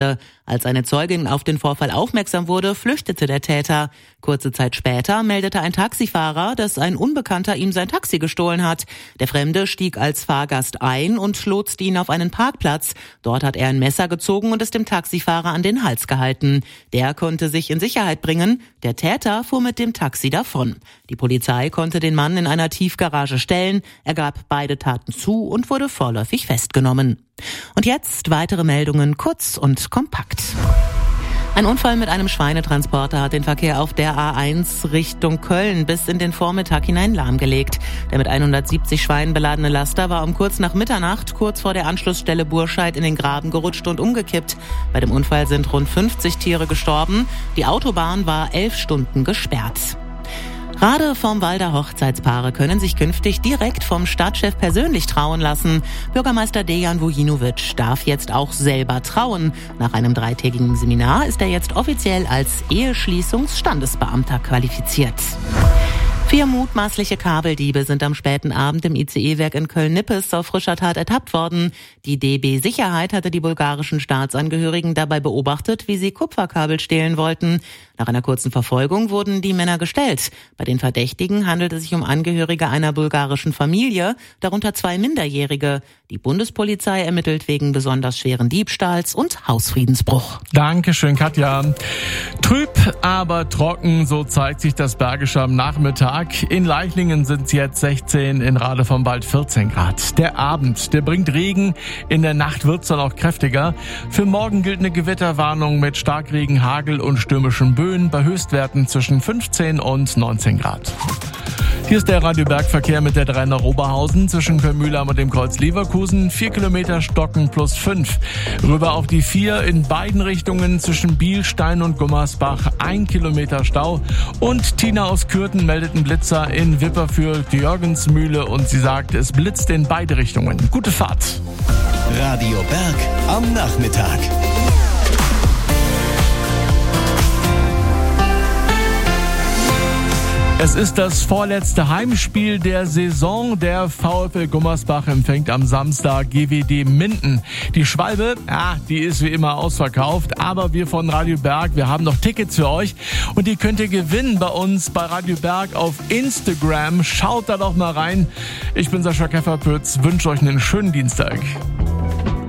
hatte. Als eine Zeugin auf den Vorfall aufmerksam wurde, flüchtete der Täter. Kurze Zeit später meldete ein Taxifahrer, dass ein Unbekannter ihm sein Taxi gestohlen hat. Der Fremde stieg als Fahrgast ein und lotste ihn auf einen Parkplatz. Dort hat er ein Messer gezogen und es dem Taxifahrer an den Hals gehalten. Der konnte sich in Sicherheit bringen. Der Täter fuhr mit dem Taxi davon. Die Polizei konnte den Mann in einer Tiefgarage stellen. Er gab beide Taten zu und wurde vorläufig festgenommen. Und jetzt weitere Meldungen kurz und kompakt. Ein Unfall mit einem Schweinetransporter hat den Verkehr auf der A1 Richtung Köln bis in den Vormittag hinein lahmgelegt. Der mit 170 Schweinen beladene Laster war um kurz nach Mitternacht kurz vor der Anschlussstelle Burscheid in den Graben gerutscht und umgekippt. Bei dem Unfall sind rund 50 Tiere gestorben. Die Autobahn war 11 Stunden gesperrt. Rade vom Walder Hochzeitspaare können sich künftig direkt vom Stadtchef persönlich trauen lassen. Bürgermeister Dejan Vujinovic darf jetzt auch selber trauen. Nach einem 3-tägigen Seminar ist er jetzt offiziell als Eheschließungsstandesbeamter qualifiziert. 4 mutmaßliche Kabeldiebe sind am späten Abend im ICE-Werk in Köln-Nippes auf frischer Tat ertappt worden. Die DB Sicherheit hatte die bulgarischen Staatsangehörigen dabei beobachtet, wie sie Kupferkabel stehlen wollten. Nach einer kurzen Verfolgung wurden die Männer gestellt. Bei den Verdächtigen handelt es sich um Angehörige einer bulgarischen Familie, darunter 2 Minderjährige. Die Bundespolizei ermittelt wegen besonders schweren Diebstahls und Hausfriedensbruch. Dankeschön, Katja. Trüb, aber trocken, so zeigt sich das Bergische am Nachmittag. In Leichlingen sind es jetzt 16, in Rade vom Wald 14 Grad. Der Abend, der bringt Regen, in der Nacht wird's dann auch kräftiger. Für morgen gilt eine Gewitterwarnung mit Starkregen, Hagel und stürmischen Böen bei Höchstwerten zwischen 15 und 19 Grad. Hier ist der Radio-Berg-Verkehr mit der 3 nach Oberhausen zwischen Köln-Mühlheim und dem Kreuz Leverkusen. 4 Kilometer Stocken plus 5. Rüber auf die 4 in beiden Richtungen zwischen Bielstein und Gummersbach. 1 Kilometer Stau. Und Tina aus Kürten meldet einen Blitzer in Wipperfürth, Jörgensmühle, und sie sagt, es blitzt in beide Richtungen. Gute Fahrt. Radio Berg am Nachmittag. Es ist das vorletzte Heimspiel der Saison. Der VfL Gummersbach empfängt am Samstag GWD Minden. Die Schwalbe, die ist wie immer ausverkauft. Aber wir von Radio Berg, wir haben noch Tickets für euch. Und die könnt ihr gewinnen bei uns bei Radio Berg auf Instagram. Schaut da doch mal rein. Ich bin Sascha Kefferpütz, wünsche euch einen schönen Dienstag.